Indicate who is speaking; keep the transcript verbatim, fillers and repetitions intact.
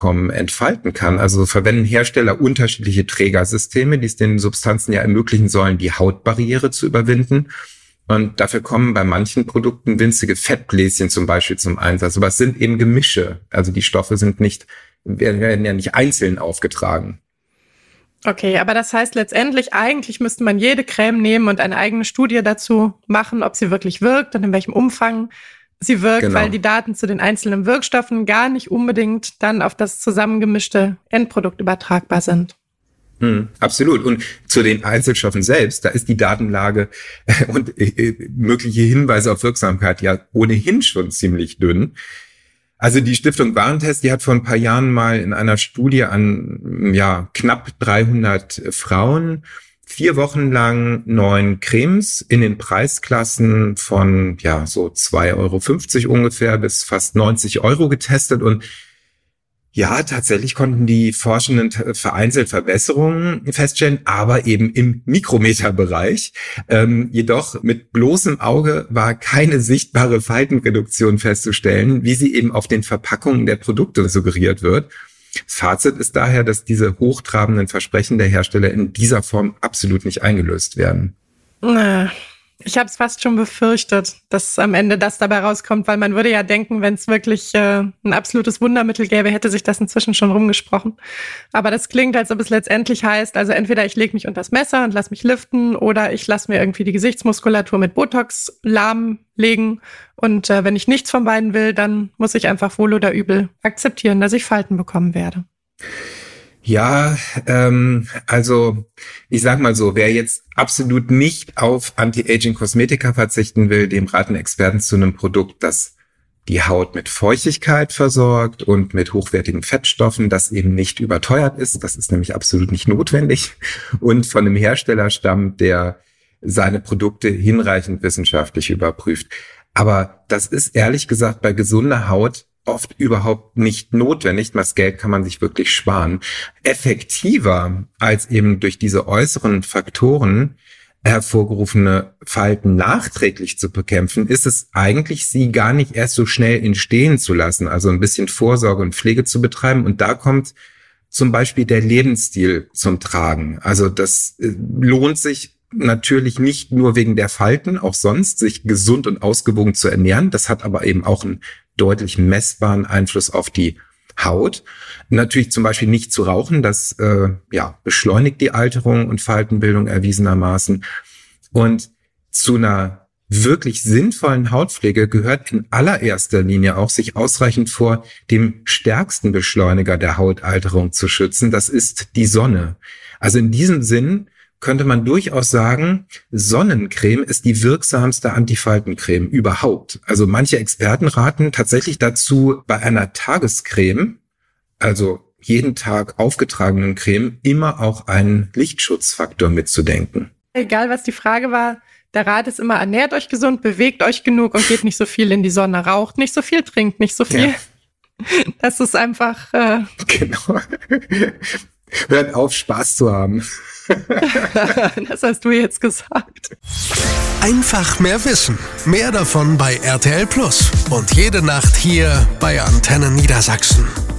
Speaker 1: vollkommen entfalten kann. Also verwenden Hersteller unterschiedliche Trägersysteme, die es den Substanzen ja ermöglichen sollen, die Hautbarriere zu überwinden. Und dafür kommen bei manchen Produkten winzige Fettbläschen zum Beispiel zum Einsatz. Aber es sind eben Gemische. Also die Stoffe sind nicht, werden ja nicht einzeln aufgetragen.
Speaker 2: Okay, aber das heißt letztendlich, eigentlich müsste man jede Creme nehmen und eine eigene Studie dazu machen, ob sie wirklich wirkt und in welchem Umfang sie wirkt, genau. Weil die Daten zu den einzelnen Wirkstoffen gar nicht unbedingt dann auf das zusammengemischte Endprodukt übertragbar sind.
Speaker 1: Hm, absolut. Und zu den Einzelstoffen selbst, da ist die Datenlage und äh, mögliche Hinweise auf Wirksamkeit ja ohnehin schon ziemlich dünn. Also die Stiftung Warentest, die hat vor ein paar Jahren mal in einer Studie an ja knapp dreihundert Frauen vier Wochen lang neun Cremes in den Preisklassen von ja so zwei Euro fünfzig ungefähr bis fast neunzig Euro getestet. Und ja, tatsächlich konnten die Forschenden vereinzelt Verbesserungen feststellen, aber eben im Mikrometerbereich. Ähm, jedoch mit bloßem Auge war keine sichtbare Faltenreduktion festzustellen, wie sie eben auf den Verpackungen der Produkte suggeriert wird. Fazit ist daher, dass diese hochtrabenden Versprechen der Hersteller in dieser Form absolut nicht eingelöst werden.
Speaker 2: Na. Ich habe es fast schon befürchtet, dass am Ende das dabei rauskommt, weil man würde ja denken, wenn es wirklich äh, ein absolutes Wundermittel gäbe, hätte sich das inzwischen schon rumgesprochen. Aber das klingt, als ob es letztendlich heißt, also entweder ich lege mich unter das Messer und lass mich liften oder ich lasse mir irgendwie die Gesichtsmuskulatur mit Botox lahmlegen. Und äh, wenn ich nichts von beiden will, dann muss ich einfach wohl oder übel akzeptieren, dass ich Falten bekommen werde.
Speaker 1: Ja, ähm, also ich sag mal so, wer jetzt absolut nicht auf Anti-Aging-Kosmetika verzichten will, dem raten Experten zu einem Produkt, das die Haut mit Feuchtigkeit versorgt und mit hochwertigen Fettstoffen, das eben nicht überteuert ist. Das ist nämlich absolut nicht notwendig und von einem Hersteller stammt, der seine Produkte hinreichend wissenschaftlich überprüft. Aber das ist ehrlich gesagt bei gesunder Haut oft überhaupt nicht notwendig. Das Geld kann man sich wirklich sparen. Effektiver als eben durch diese äußeren Faktoren hervorgerufene Falten nachträglich zu bekämpfen, ist es eigentlich, sie gar nicht erst so schnell entstehen zu lassen. Also ein bisschen Vorsorge und Pflege zu betreiben. Und da kommt zum Beispiel der Lebensstil zum Tragen. Also das lohnt sich natürlich nicht nur wegen der Falten, auch sonst, sich gesund und ausgewogen zu ernähren. Das hat aber eben auch einen deutlich messbaren Einfluss auf die Haut. Natürlich zum Beispiel nicht zu rauchen, das äh, ja beschleunigt die Alterung und Faltenbildung erwiesenermaßen. Und zu einer wirklich sinnvollen Hautpflege gehört in allererster Linie auch, sich ausreichend vor dem stärksten Beschleuniger der Hautalterung zu schützen. Das ist die Sonne. Also in diesem Sinn könnte man durchaus sagen, Sonnencreme ist die wirksamste Antifaltencreme überhaupt. Also manche Experten raten tatsächlich dazu, bei einer Tagescreme, also jeden Tag aufgetragenen Creme, immer auch einen Lichtschutzfaktor mitzudenken.
Speaker 2: Egal, was die Frage war, der Rat ist immer, ernährt euch gesund, bewegt euch genug und geht nicht so viel in die Sonne, raucht nicht so viel, trinkt nicht so viel. Ja. Das ist einfach... Äh
Speaker 1: genau. Hört auf, Spaß zu haben.
Speaker 2: Das hast du jetzt gesagt.
Speaker 3: Einfach mehr wissen. Mehr davon bei R T L Plus. Und jede Nacht hier bei Antenne Niedersachsen.